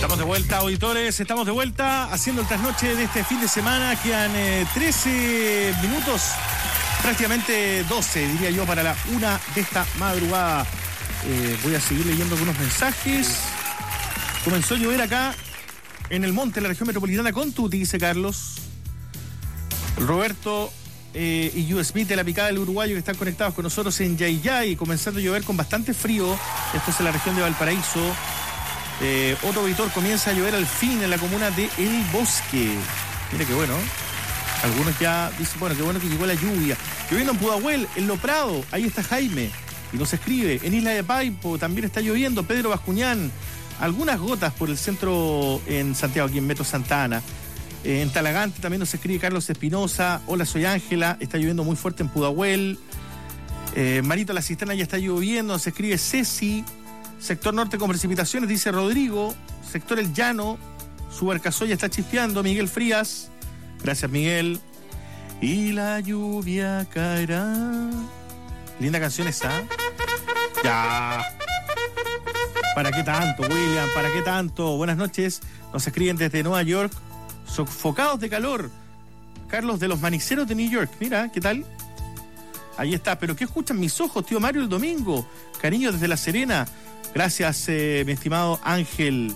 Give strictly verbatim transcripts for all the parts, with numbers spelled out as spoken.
Estamos de vuelta, auditores, estamos de vuelta haciendo el trasnoche de este fin de semana. Quedan eh, trece minutos, prácticamente doce, diría yo, para la una de esta madrugada. Eh, voy a seguir leyendo algunos mensajes. Comenzó a llover acá en el monte, en la región metropolitana, con tuti, dice Carlos. Roberto eh, y Yu Smith de la Picada del Uruguayo, que están conectados con nosotros en Yayay, comenzando a llover con bastante frío. Esto es en la región de Valparaíso. Eh, Otto Vitor, comienza a llover al fin en la comuna de El Bosque. Mira qué bueno. Algunos ya dicen, bueno, qué bueno que llegó la lluvia. Lloviendo en Pudahuel, en Lo Prado, ahí está Jaime, y nos escribe. En Isla de Paipo también está lloviendo. Pedro Bascuñán, algunas gotas por el centro en Santiago, aquí en Metro Santa Ana. Eh, en Talagante también nos escribe Carlos Espinosa. Hola, soy Ángela, está lloviendo muy fuerte en Pudahuel. Eh, Marito La Cisterna, ya está lloviendo, nos escribe Ceci. Sector norte con precipitaciones, dice Rodrigo. Sector El Llano, Subarcazoya está chispeando. Miguel Frías, gracias Miguel. Y la lluvia caerá. Linda canción esa. Ya. ¿Para qué tanto, William? ¿Para qué tanto? Buenas noches. Nos escriben desde Nueva York. Sofocados de calor. Carlos de los Maniceros de New York. Mira, ¿qué tal? Ahí está. ¿Pero qué escuchan mis ojos, tío Mario, el domingo? Cariño desde La Serena. Gracias, eh, mi estimado Ángel.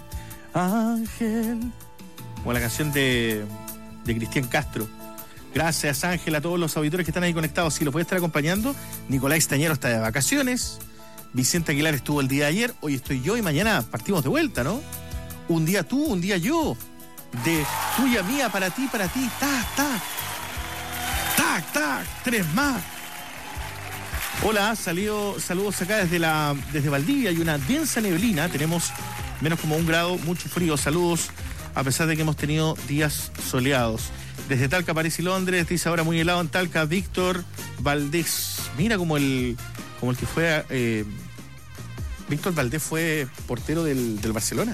Ángel. Como la canción de, de Cristian Castro. Gracias, Ángel, a todos los auditores que están ahí conectados. Si los puede estar acompañando. Nicolás Tañero está de vacaciones. Vicente Aguilar estuvo el día de ayer. Hoy estoy yo y mañana partimos de vuelta, ¿no? Un día tú, un día yo. De tuya, mía, para ti, para ti. Tac, tac. Tac, tac. Tres más. Hola, salido, saludos acá desde la desde Valdivia. Hay una densa neblina, tenemos menos como un grado, mucho frío. Saludos, a pesar de que hemos tenido días soleados. Desde Talca, París y Londres, dice ahora muy helado en Talca, Víctor Valdés. Mira como el como el que fue... Eh, Víctor Valdés fue portero del, del Barcelona.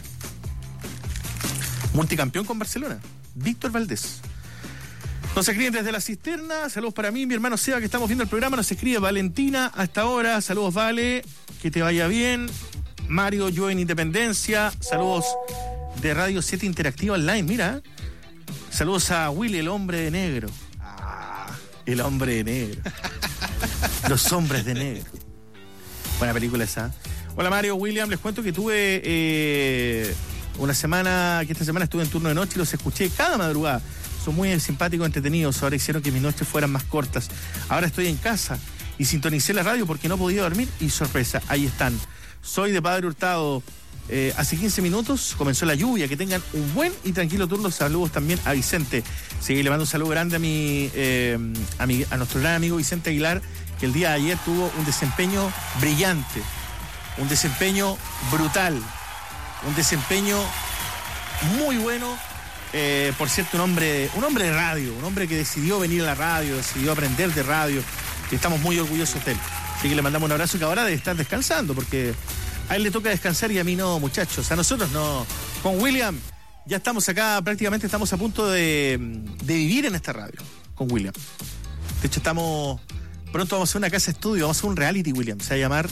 Multicampeón con Barcelona. Víctor Valdés. Nos escriben desde La Cisterna, saludos para mí, mi hermano Seba, que estamos viendo el programa, nos escribe Valentina hasta ahora, saludos Vale, que te vaya bien. Mario, yo en Independencia, saludos de Radio siete Interactiva Online, mira. Saludos a Willy, el hombre de negro. Ah, el hombre de negro. Los hombres de negro. Buena película esa. Hola Mario, William, les cuento que tuve eh, una semana, que esta semana estuve en turno de noche y los escuché cada madrugada. Son muy simpáticos, entretenidos. Ahora hicieron que mis noches fueran más cortas. Ahora estoy en casa y sintonicé la radio porque no podía dormir y sorpresa, ahí están. Soy de Padre Hurtado. Eh, hace quince minutos comenzó la lluvia. Que tengan un buen y tranquilo turno. Saludos también a Vicente. Sí, le mando un saludo grande a mi, eh, a, mi a nuestro gran amigo Vicente Aguilar, que el día de ayer tuvo un desempeño brillante, un desempeño brutal, un desempeño muy bueno. Eh, por cierto, un hombre, un hombre de radio, un hombre que decidió venir a la radio, decidió aprender de radio, y estamos muy orgullosos de él. Así que le mandamos un abrazo, que ahora debe estar descansando, porque a él le toca descansar y a mí no, muchachos. A nosotros no. Con William ya estamos acá, prácticamente estamos a punto de, de vivir en esta radio, con William. De hecho, estamos, pronto vamos a hacer una casa de estudio, vamos a hacer un reality, William, se va a llamar...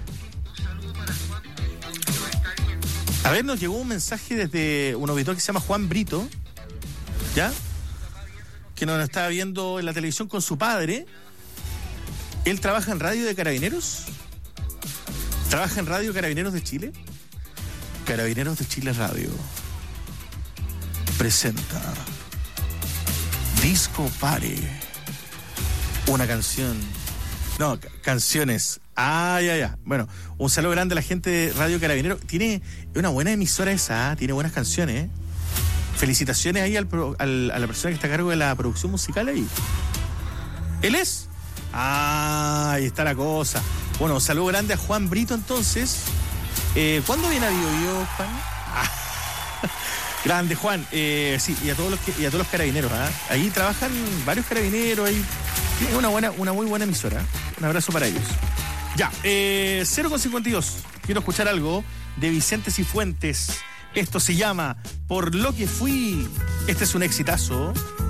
A ver, nos llegó un mensaje desde un auditor que se llama Juan Brito, ¿ya? Que nos estaba viendo en la televisión con su padre. Él trabaja en Radio de Carabineros. Trabaja en Radio Carabineros de Chile. Carabineros de Chile Radio presenta Disco Pare. Una canción. No, ca- canciones. Ah, ya, ya. Bueno, un saludo grande a la gente de Radio Carabinero. Tiene una buena emisora esa, ¿eh? Tiene buenas canciones, ¿eh? Felicitaciones ahí al, pro, al a la persona que está a cargo de la producción musical ahí. ¿Él es? Ah, ahí está la cosa. Bueno, un saludo grande a Juan Brito entonces. Eh, ¿Cuándo viene a Bio Bio, Juan? Ah. Grande, Juan. Eh, sí, y a todos los que, y a todos los carabineros, ¿eh? Ahí trabajan varios carabineros, ahí. Tiene una buena, una muy buena emisora. Un abrazo para ellos. Ya, eh, cero con cincuenta y dos. Quiero escuchar algo de Vicente Cifuentes. Esto se llama Por lo que fui. Este es un exitazo.